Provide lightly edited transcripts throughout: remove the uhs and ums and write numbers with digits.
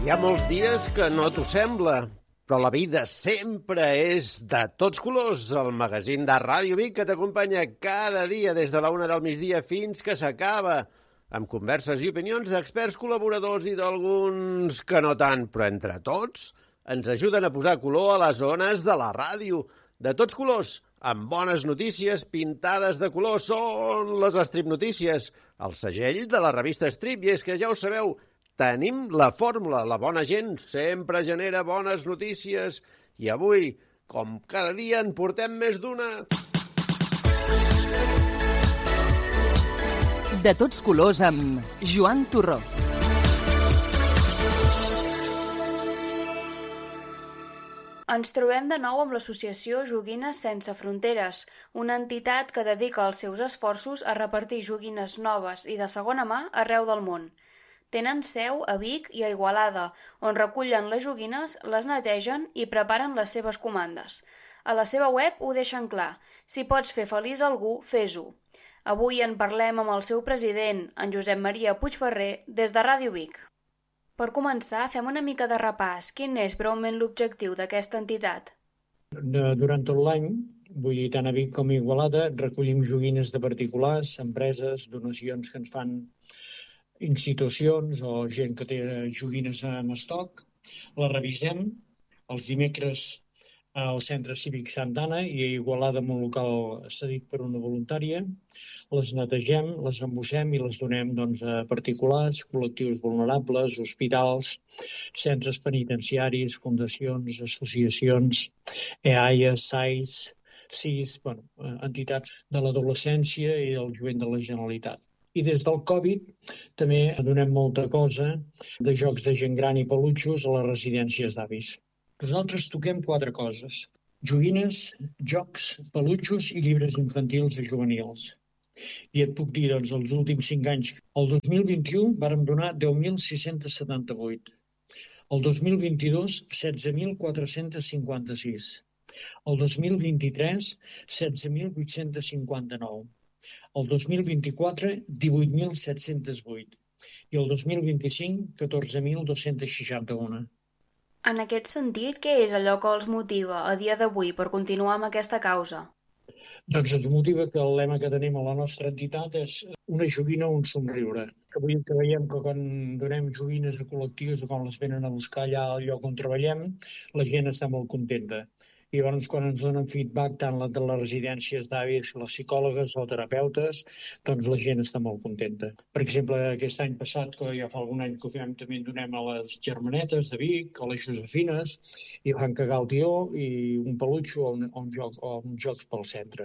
Hi ha molts dies que no t'ho sembla, però la vida sempre és de tots colors. El magazín de Ràdio Vic que t'acompanya cada dia des de la 1 del migdia fins que s'acaba, amb converses i opinions d'experts col·laboradors i d'alguns que no tant, però entre tots ens ajuden a posar color a les zones de la ràdio. De tots colors, amb bones notícies pintades de color, són les Strip Notícies, el segell de la revista Strip, i és que ja ho sabeu, tenim la fórmula, la bona gent sempre genera bones notícies i avui, com cada dia, en portem més d'una. De tots colors amb Joan Torró. Ens trobem de nou amb l'associació Joguines Sense Fronteres, una entitat que dedica els seus esforços a repartir joguines noves i de segona mà arreu del món. Tenen seu a Vic i a Igualada, on recullen les joguines, les netegen i preparen les seves comandes. A la seva web ho deixen clar: si pots fer feliç algú, fes-ho. Avui en parlem amb el seu president, en Josep Maria Puigferrer, des de Ràdio Vic. Per començar, fem una mica de repàs. Quin és breument l'objectiu d'aquesta entitat? Durant tot l'any, vull dir, tant a Vic com a Igualada, recollim joguines de particulars, empreses, donacions que ens fan institucions o gent que té joguines en estoc. Les revisem els dimecres al Centre Cívic Santa Anna i a Igualada, en un local cedit per una voluntària. Les netegem, les embossem i les donem a particulars, col·lectius vulnerables, hospitals, centres penitenciaris, fundacions, associacions, EAIA, SAIS, CIS, entitats de l'adolescència i del jovent de la Generalitat. I des del Covid també donem molta cosa de jocs de gent gran i pelutxos a les residències d'avis. Nosaltres toquem 4 coses: joguines, jocs, pelutxos i llibres infantils i juvenils. I et puc dir, els últims 5 anys, el 2021 vàrem donar 10.678, el 2022 16.456, el 2023 16.859, el 2024 18.708 i el 2025 14.261. En aquest sentit, què és allò que els motiva a dia d'avui per continuar amb aquesta causa? Doncs ens motiva que el lema que tenim a la nostra entitat és una joguina o un somriure. Que avui que veiem que quan donem joguines a col·lectius o quan les venen a buscar allà al lloc on treballem, la gent està molt contenta. I llavors quan ens donen feedback tant de les residències d'avis, les psicòlogues o terapeutes, doncs la gent està molt contenta. Per exemple, aquest any passat, que ja fa algun any que ho fem, també donem a les germanetes de Vic, a les Josefines, i van cagar el tió i un pelutxo o un joc pel centre.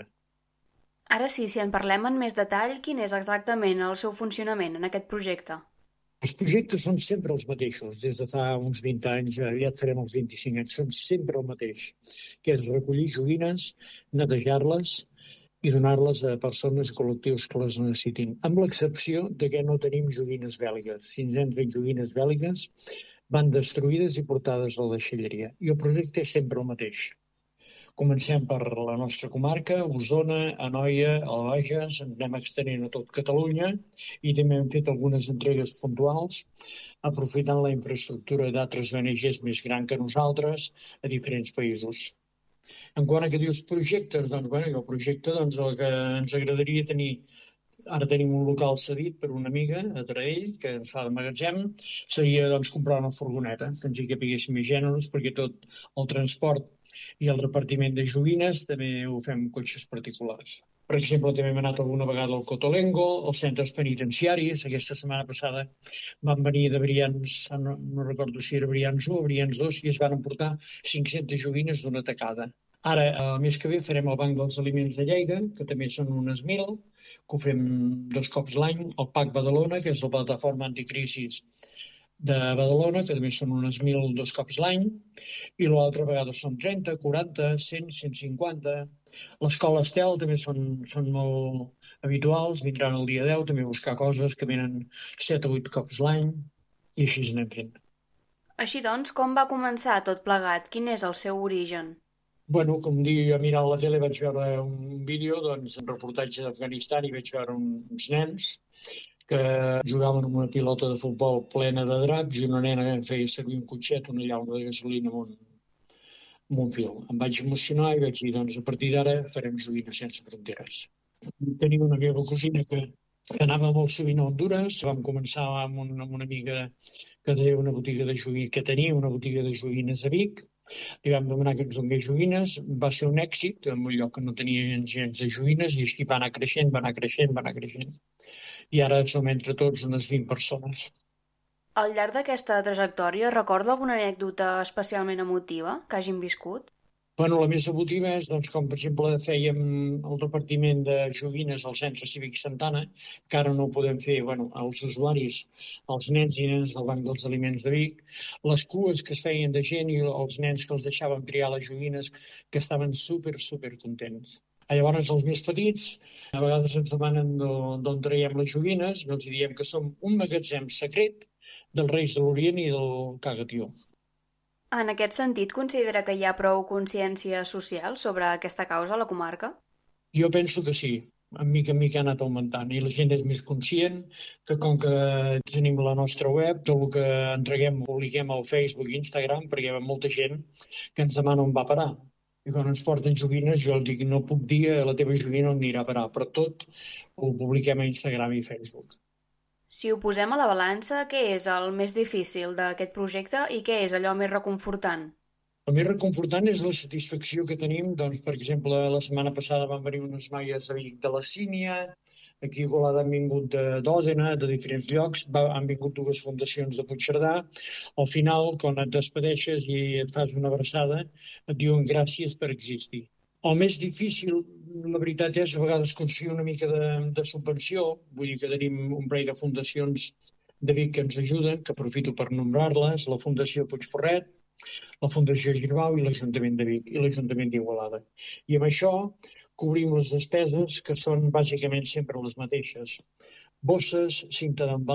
Ara sí, si en parlem en més detall, quin és exactament el seu funcionament en aquest projecte? Els projectes són sempre els mateixos, des de fa uns 20 anys, aviat farem els 25 anys, són sempre el mateix, que és recollir joguines, netejar-les i donar-les a persones i col·lectius que les necessitin, amb l'excepció de que no tenim joguines bèl·liques. Si ens entren joguines bèl·liques, van destruïdes i portades a la deixalleria. I el projecte és sempre el mateix. Comencem per la nostra comarca, Osona, Anoia, el Bages, ens anem extenent a tot Catalunya i també hem fet algunes entregues puntuals, aprofitant la infraestructura d'altres ONGs més gran que nosaltres a diferents països. En quant a què dius projectes, el projecte el que ens agradaria tenir, ara tenim un local cedit per una amiga a Taradell que ens fa de magatzem, seria comprar una furgoneta, que ens hi capiguéssim més gèneres, perquè tot el transport i el repartiment de joguines també ho fem amb cotxes particulars. Per exemple, també hem anat alguna vegada al Cotolengo, als centres penitenciaris. Aquesta setmana passada van venir de Brians, no recordo si era Brians 1 o Brians 2, i es van emportar 500 joguines d'una tacada. Ara, el mes que ve, farem el Banc dels Aliments de Lleida, que també són unes 1.000, que ho fem 2 cops l'any, el PAC Badalona, que és la plataforma anticrisis de Badalona, que també són unes 1.000 2 cops l'any, i l'altra vegada són 30, 40, 100, 150. L'escola Estel també són molt habituals, vindran el dia 10 també a buscar coses que venen 7 o 8 cops l'any, i així anem fent. Així doncs, com va començar tot plegat? Quin és el seu origen? Bueno, com dic, jo mirant la tele vaig veure un vídeo, un reportatge d'Afganistan, i vaig veure uns nens que jugaven amb una pilota de futbol plena de draps i una nena feia servir un cotxet, una llauna de gasolina amb un fil. Em vaig emocionar i vaig dir, doncs a partir d'ara farem Joguines Sense Fronteres. Tenia una meva cosina que anava molt sovint a Hondures. Vam començar amb una amiga que tenia una botiga de joguines a Vic. Li vam demanar que ens donés joguines. Va ser un èxit en un lloc que no tenia gens de joguines i així va anar creixent. I ara som entre tots unes 20 persones. Al llarg d'aquesta trajectòria, recorda alguna anècdota especialment emotiva que hagin viscut? Bueno, la més emotiva és, doncs, com per exemple fèiem el repartiment de joguines al Centre Cívic Santana, que ara no ho podem fer, els usuaris, els nens i nenes del Banc dels Aliments de Vic, les cues que es feien de gent i els nens que els deixàvem triar les joguines, que estaven super contents. Llavors, els més petits, a vegades ens demanen d'on traiem les joguines i els diem que som un magatzem secret dels Reis de l'Orient i del Cagatió. En aquest sentit, considera que hi ha prou consciència social sobre aquesta causa a la comarca? Jo penso que sí. En mica en mica ha anat augmentant i la gent és més conscient que com que tenim la nostra web, tot el que entreguem ho publiquem al Facebook i Instagram, perquè hi ha molta gent que ens demana on va parar. I quan ens porten joguines jo dic no puc dir a la teva joguina on anirà a parar, però tot ho publiquem a Instagram i Facebook. Si ho posem a la balança, què és el més difícil d'aquest projecte i què és allò més reconfortant? El més reconfortant és la satisfacció que tenim. Doncs, per exemple, la setmana passada van venir unes noies a Vic de la Sínia, aquí a Igualada han vingut d'Òdena, de diferents llocs, han vingut 2 fundacions de Puigcerdà. Al final, quan et despedeixes i et fas una abraçada, et diuen gràcies per existir. El més difícil, la veritat és, a vegades aconseguir una mica de subvenció. Vull dir que tenim un parell de fundacions de Vic que ens ajuden, que aprofito per nombrar-les, la Fundació Puigporret, la Fundació Girbau i l'Ajuntament de Vic i l'Ajuntament d'Igualada. I amb això cobrim les despeses, que són bàsicament sempre les mateixes. Bosses, cinta d'embalat,